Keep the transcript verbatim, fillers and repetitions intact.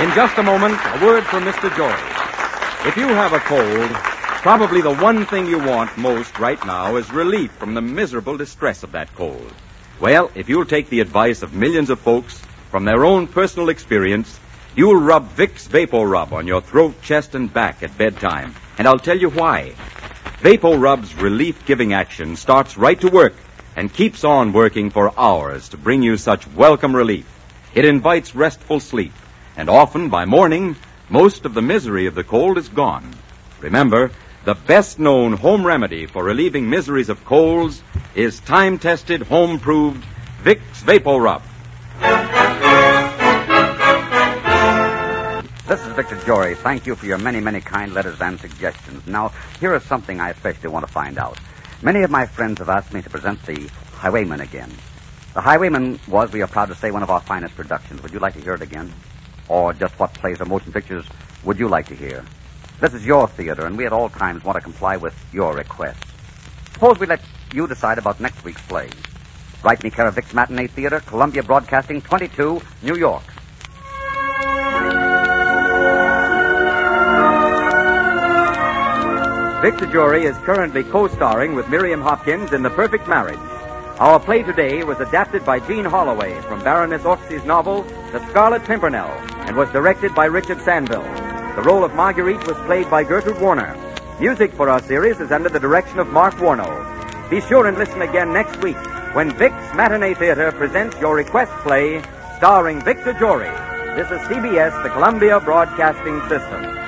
In just a moment, a word from Mister Jory. If you have a cold, probably the one thing you want most right now is relief from the miserable distress of that cold. Well, if you'll take the advice of millions of folks from their own personal experience, you'll rub Vicks VapoRub on your throat, chest, and back at bedtime. And I'll tell you why. VapoRub's relief-giving action starts right to work and keeps on working for hours to bring you such welcome relief. It invites restful sleep, and often by morning, most of the misery of the cold is gone. Remember, the best-known home remedy for relieving miseries of colds is time-tested, home-proved Vicks VapoRub. This is Victor Jory. Thank you for your many, many kind letters and suggestions. Now, here is something I especially want to find out. Many of my friends have asked me to present The Highwayman again. The Highwayman was, we are proud to say, one of our finest productions. Would you like to hear it again? Or just what plays or motion pictures would you like to hear? This is your theater, and we at all times want to comply with your requests. Suppose we let you decide about next week's play. Write me care of Vic's Matinee Theater, Columbia Broadcasting, twenty-two, New York. Victor Jory is currently co-starring with Miriam Hopkins in The Perfect Marriage. Our play today was adapted by Jean Holloway from Baroness Orczy's novel, The Scarlet Pimpernel, and was directed by Richard Sanville. The role of Marguerite was played by Gertrude Warner. Music for our series is under the direction of Mark Warno. Be sure and listen again next week when Vic's Matinee Theater presents your request play starring Victor Jory. This is C B S, the Columbia Broadcasting System.